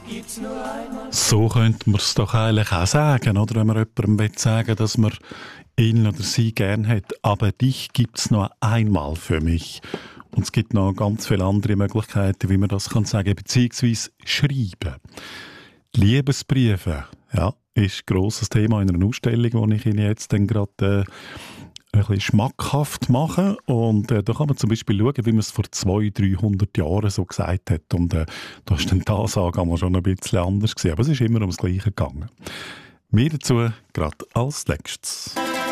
So könnte man es doch eigentlich auch sagen, oder? Wenn man jemandem sagen will, dass man ihn oder sie gern hat. Aber dich gibt es noch einmal für mich. Und es gibt noch ganz viele andere Möglichkeiten, wie man das kann sagen, beziehungsweise schreiben. Liebesbriefe, ja, ist ein grosses Thema in einer Ausstellung, die ich Ihnen jetzt dann gerade ein bisschen schmackhaft mache. Und da kann man zum Beispiel schauen, wie man es vor 200-300 Jahren so gesagt hat. Und da ist dann die Ansage schon ein bisschen anders gewesen. Aber es ist immer ums Gleiche gegangen. Mehr dazu gerade als nächstes.